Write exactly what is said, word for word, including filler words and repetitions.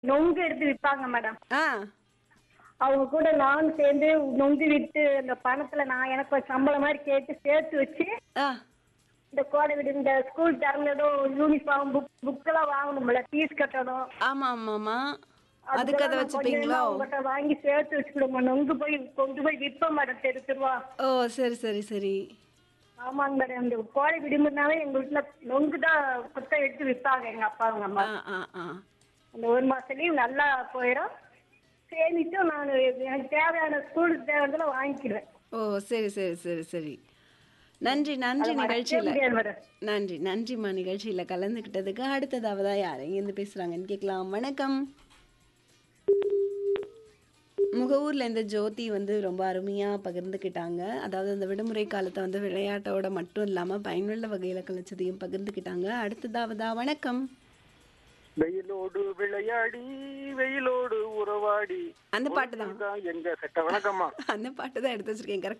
நொங்கு எடுத்து விற்பாங்க மேடம். ஆ. அவங்க கூட நானும் சேர்ந்து நொங்கு வித்து அந்த பணத்துல நான் எனக்கு ஒரு சம்பளம் மாதிரி கேட்டு சேர்த்து வச்சு ஆ. இந்த கோடை விடு இந்த ஸ்கூல் திறந்ததும் யூனிஃபார்ம் புக் புக்கெல்லாம் வாங்கணும்ல ஃபீஸ் கட்டணும். ஆமா, ஆமாமா. அதுக்கு அத அதுக்கெல்லாம் நான் கொஞ்சம் கொஞ்சமா வச்சுப்பீங்களோ? அவங்ககிட்ட வாங்கி சேர்த்து வச்சுக்கிடுவோம். நொங்கு போய் கொண்டு போய் விற்போம் மேடம் தெரு தெருவா. ஓ! சரி, சரி, சரி. ஆமாங்க மேடம். இந்த கோடை விடுமுறைனாவே எங்க வீட்டுல நொங்கு தான் குத்த எடுத்து விற்பாங்க எங்க அப்பா அவங்க அம்மா. ஆ, ஆ, ஆ. அந்த ஒரு மாசம் லீவ் நல்லா போயிடும். சேமிச்சும் நான் எனக்கு தேவையான ஸ்கூலுக்கு தேவையானதெல்லாம் வாங்கிக்கிடுவேன். ஓ! சரி, சரி, சரி, சரி. நன்றி, அதை நன்றி மறக்கவே நிகழ்ச்சியில. முடியாது மேடம். நன்றி, நன்றிம்மா நிகழ்ச்சியில கலந்துக்கிட்டதுக்கு. அடுத்ததாவதா யார் எங்கேருந்து பேசுறாங்கன்னு கேட்கலாம். வணக்கம். முகவூர்ல இந்த ஜோதி வந்து ரொம்ப அருமையா பகிர்ந்துக்கிட்டாங்க. அதாவது அந்த விடுமுறை காலத்த வந்து விளையாட்டோட மட்டும் இல்லாம பயனுள்ள வகையில கழிச்சதையும் பகிர்ந்துக்கிட்டாங்க. அடுத்ததாவதா வணக்கம். வெயிலோடு விளையாடி வெயிலோடு உறவாடி அந்த பாட்டு தான். ஒழுங்குதான் எங்க சட்ட வணக்கம்மா. அந்த பாட்டு தான் எடுத்து வச்சிருக்கேன்.